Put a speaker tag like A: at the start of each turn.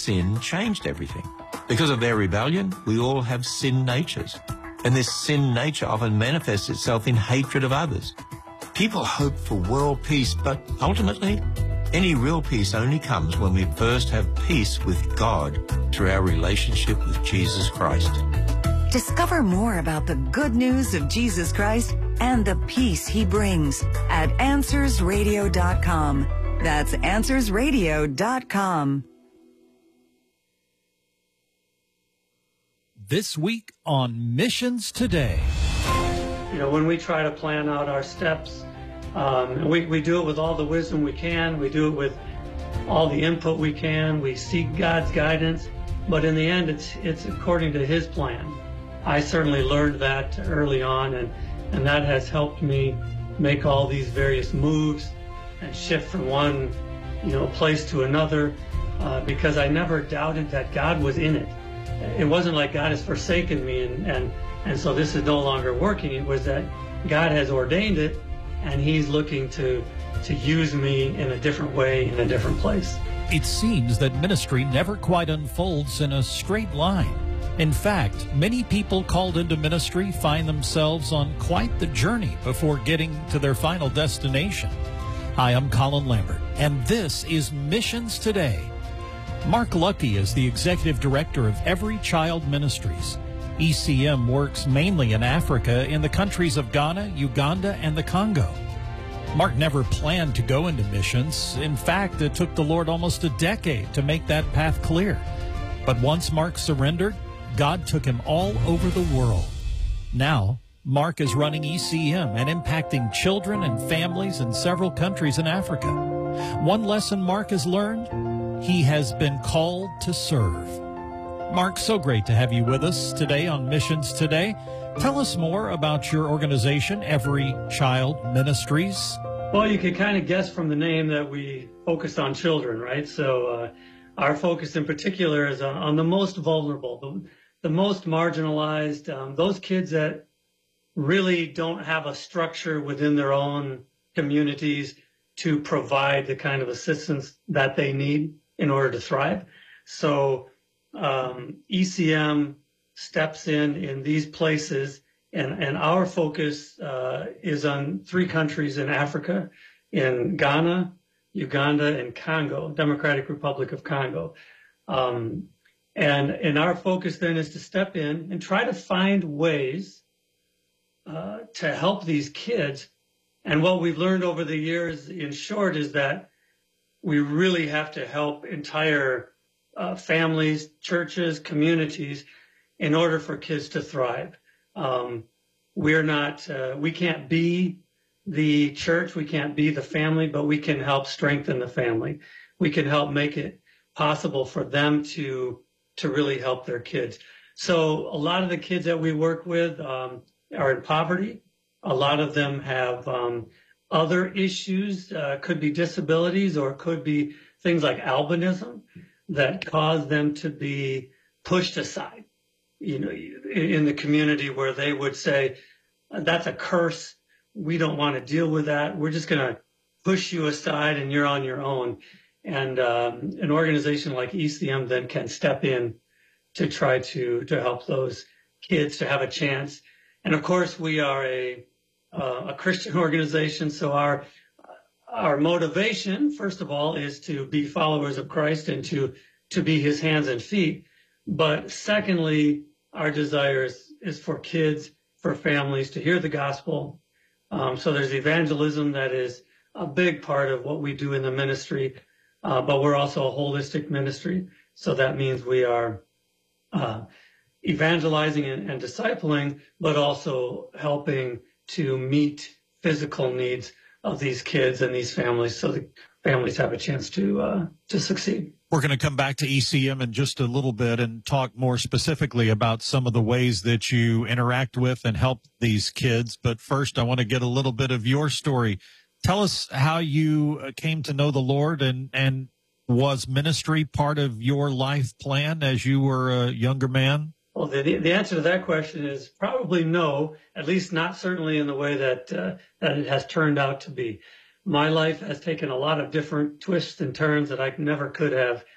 A: sin changed everything. Because of their rebellion, we all have sin natures. And this sin nature often manifests itself in hatred of others. People hope for world peace, but ultimately, any real peace only comes when we first have peace with God through our relationship with Jesus Christ.
B: Discover more about the good news of Jesus Christ and the peace he brings at AnswersRadio.com. That's AnswersRadio.com.
C: This week on Missions Today.
D: You know, when we try to plan out our steps, we do it with all the wisdom we can. We do it with all the input we can. We seek God's guidance. But in the end, it's according to His plan. I certainly learned that early on, and that has helped me make all these various moves and shift from one, place to another, because I never doubted that God was in it. It wasn't like God has forsaken me and so this is no longer working. It was that God has ordained it, and He's looking to use me in a different way, in a different place.
C: It seems that ministry never quite unfolds in a straight line. In fact, many people called into ministry find themselves on quite the journey before getting to their final destination. Hi, I'm Colin Lambert, and this is Missions Today. Mark Lucky is the executive director of Every Child Ministries. ECM works mainly in Africa in the countries of Ghana, Uganda, and the Congo. Mark never planned to go into missions. In fact, it took the Lord almost a decade to make that path clear. But once Mark surrendered, God took him all over the world. Now, Mark is running ECM and impacting children and families in several countries in Africa. One lesson Mark has learned: he has been called to serve. Mark, so great to have you with us today on Missions Today. Tell us more about your organization, Every Child Ministries.
D: Well, you can kind of guess from the name that we focused on children, right? So our focus in particular is on the most vulnerable, the most marginalized, those kids that really don't have a structure within their own communities to provide the kind of assistance that they need in order to thrive. So ECM steps in these places, and our focus is on 3 countries in Africa, in Ghana, Uganda, and Congo, Democratic Republic of Congo. And our focus then is to step in and try to find ways to help these kids. And what we've learned over the years, in short, is that we really have to help entire families, churches, communities, in order for kids to thrive. We can't be the church, we can't be the family, but we can help strengthen the family. We can help make it possible for them to really help their kids. So a lot of the kids that we work with are in poverty. A lot of them have other issues, could be disabilities, or could be things like albinism that cause them to be pushed aside, in the community, where they would say, that's a curse. We don't want to deal with that. We're just going to push you aside and you're on your own. And an organization like ECM then can step in to try to help those kids to have a chance. And of course, we are a Christian organization, so our motivation, first of all, is to be followers of Christ and to be His hands and feet. But secondly, our desire is for kids, for families to hear the gospel. So there's evangelism that is a big part of what we do in the ministry, but we're also a holistic ministry. So that means we are evangelizing and discipling, but also helping to meet physical needs of these kids and these families, so the families have a chance to succeed.
C: We're going to come back to ECM in just a little bit and talk more specifically about some of the ways that you interact with and help these kids. But first, I want to get a little bit of your story. Tell us how you came to know the Lord, and was ministry part of your life plan as you were a younger man?
D: Well, the answer to that question is probably no, at least not certainly in the way that it has turned out to be. My life has taken a lot of different twists and turns that I never could have